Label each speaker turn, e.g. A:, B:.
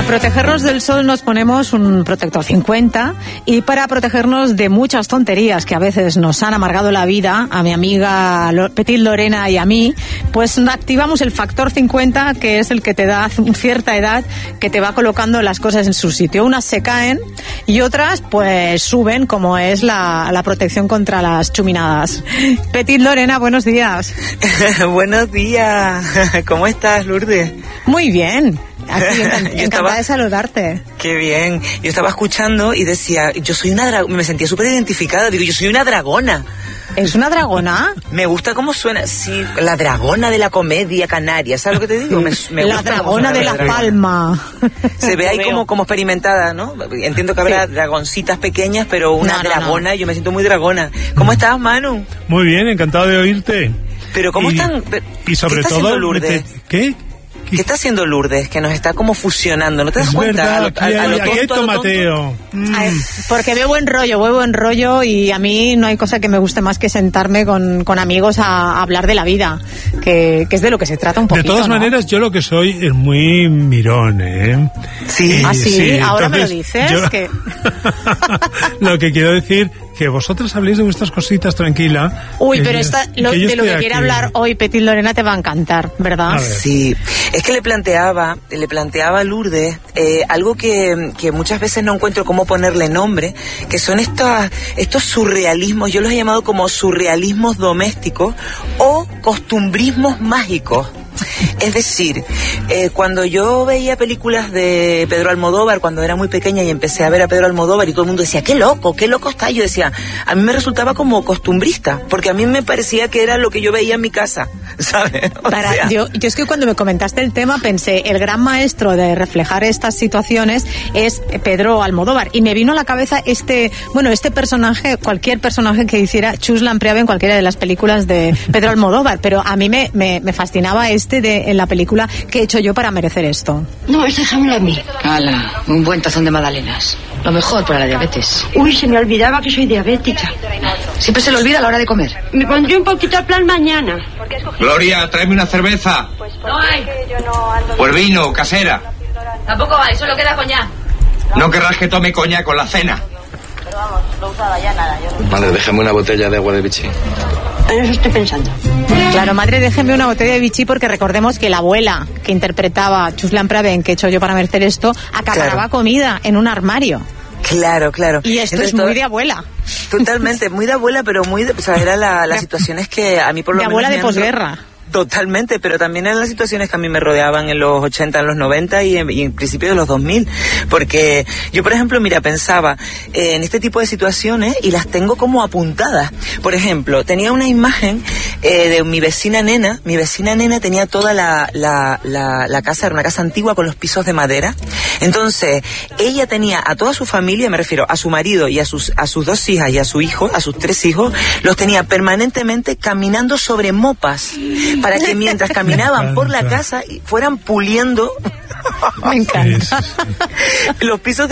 A: protegernos del sol nos ponemos un protector 50 y para protegernos de muchas tonterías que a veces nos han amargado la vida, a mi amiga Petit Lorena y a mí, pues activamos el factor 50, que es el que te da cierta edad, que te va colocando las cosas en su sitio. Unas se caen y otras pues suben, como es la protección contra las chuminadas. Petit Lorena, buenos días.
B: Buenos días. ¿Cómo estás, Lourdes?
A: Muy bien. Aquí encantada de saludarte.
B: Qué bien. Yo estaba escuchando y decía, yo soy una dragona, me sentía súper identificada. Digo, yo soy una dragona.
A: ¿Es una dragona?
B: Me gusta cómo suena. Sí, la dragona de la comedia canaria. ¿Sabes lo que te digo? Me
A: la dragona de La Palma.
B: Se ve ahí como experimentada, ¿no? Entiendo que habrá dragoncitas pequeñas, pero una dragona, no. Yo me siento muy dragona. ¿Cómo estás, Manu?
C: Muy bien, encantado de oírte.
B: Pero ¿cómo están?
C: Y sobre todo, Lourdes. ¿Qué?
B: ¿Qué está haciendo Lourdes? Que nos está como fusionando, ¿no te das cuenta?
C: Verdad, aquí hay tomateo.
A: Porque veo buen rollo y a mí no hay cosa que me guste más que sentarme con amigos a hablar de la vida, que es de lo que se trata un poquito.
C: De todas maneras, yo lo que soy es muy mirón, ¿eh?
B: Sí.
A: ¿Ah, sí?
C: Sí,
A: ¿Ahora
C: entonces,
A: me lo dices?
C: Que... Lo que quiero decir, que vosotros habléis de vuestras cositas tranquila.
A: Uy, pero de lo que quiere hablar hoy Petit Lorena te va a encantar, ¿verdad?
B: Sí, es que le planteaba a Lourdes algo que muchas veces no encuentro cómo ponerle nombre, que son estos surrealismos, yo los he llamado como surrealismos domésticos o costumbrismos mágicos. Es decir, cuando yo veía películas de Pedro Almodóvar, cuando era muy pequeña y empecé a ver a Pedro Almodóvar y todo el mundo decía, qué loco está, yo decía, a mí me resultaba como costumbrista, porque a mí me parecía que era lo que yo veía en mi casa, ¿sabes?
A: Yo es que cuando me comentaste el tema pensé, el gran maestro de reflejar estas situaciones es Pedro Almodóvar, y me vino a la cabeza este personaje, cualquier personaje que hiciera Chus Lampreave en cualquiera de las películas de Pedro Almodóvar, pero a mí me fascinaba en la película que he hecho yo para merecer esto.
D: No, déjamelo a mí.
E: ¡Hala! Un buen tazón de magdalenas. Lo mejor para la diabetes.
D: Uy, se me olvidaba que soy diabética.
E: Siempre se le olvida a la hora de comer.
D: Me pondré un poquito al plan mañana.
F: Gloria, tráeme una cerveza.
E: No hay.
F: Pues vino, casera.
E: Tampoco hay, solo queda coñac.
F: No querrás que tome coñac con la cena.
G: Pero vamos, lo usaba ya nada.
F: Madre, déjame una botella de agua de Vichy.
D: En eso estoy pensando.
A: Claro, madre, déjeme una botella de Vichy, porque recordemos que la abuela que interpretaba Chus Lampreave en Que he hecho yo para merecer esto, acaparaba comida en un armario.
B: Claro.
A: Y esto entonces, es muy de abuela.
B: Totalmente, muy de abuela, pero muy de... O sea, era las situaciones que a mí por lo menos...
A: De abuela de posguerra.
B: Totalmente, pero también eran las situaciones que a mí me rodeaban en los 80, en los 90 y en principio de los 2000. Porque yo, por ejemplo, pensaba en este tipo de situaciones y las tengo como apuntadas. Por ejemplo, tenía una imagen de mi vecina nena. Mi vecina nena tenía toda la casa, era una casa antigua con los pisos de madera. Entonces, ella tenía a toda su familia, me refiero a su marido y a sus 2 hijas y a su hijo, a sus 3 hijos, los tenía permanentemente caminando sobre mopas, para que mientras caminaban por la casa fueran puliendo
A: me encanta
B: los pisos